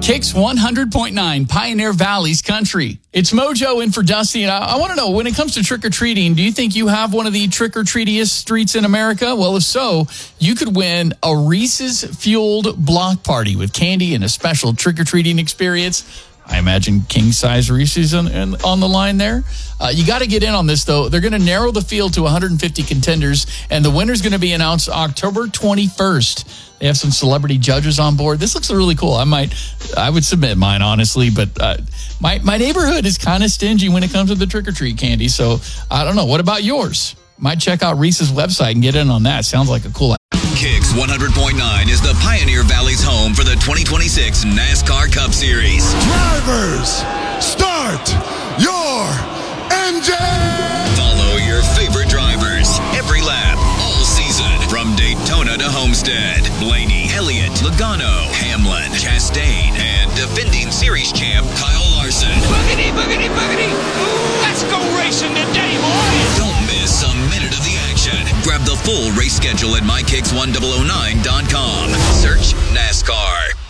Kicks 100.9, Pioneer Valley's country. It's Mojo in for Dusty, and I want to know, when it comes to trick-or-treating, do you think you have one of the trick-or-treatiest streets in America? Well, if so, you could win a Reese's-fueled block party with candy and a special trick-or-treating experience. I imagine king-size Reese's on the line there. You got to get in on this, though. They're going to narrow the field to 150 contenders, and the winner's going to be announced October 21st. They have some celebrity judges on board. This looks really cool. I would submit mine, honestly, but my neighborhood is kind of stingy when it comes to the trick-or-treat candy, so I don't know. What about yours? Might check out Reese's website and get in on that. Sounds like a cool idea. Kicks 100.9 is the Pioneer Valley's home for the 2026 NASCAR Cup Series. Drivers, start your engine! Follow your favorite drivers every lap, all season. From Daytona to Homestead, Blaney, Elliott, Logano, Hamlin, Chastain, and defending series champ Kyle Larson. Boogity, boogity, boogity! Ooh, let's go racing today, boys! Don't miss a minute of the action. Grab the full race schedule at mykicks1009.com. Search NASCAR.